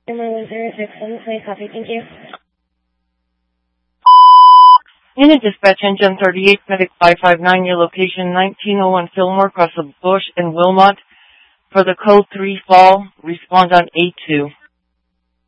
Number 1067, please copy. Thank you. Unit Dispatch Engine 38, Medic 559, your location 1901 Fillmore, across the Bush and Wilmot. For the code 3 fall, respond on A2.